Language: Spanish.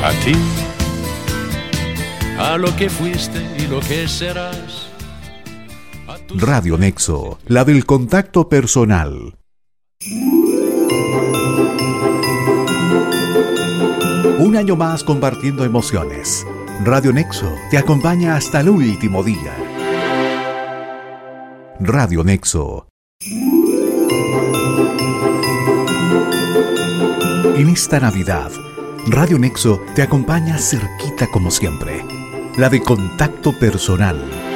A ti, a lo que fuiste y lo que serás. Radio Nexo, la del contacto personal. Un año más compartiendo emociones. Radio Nexo te acompaña hasta el último día. Radio Nexo. En esta Navidad, Radio Nexo te acompaña cerquita como siempre. La de contacto personal.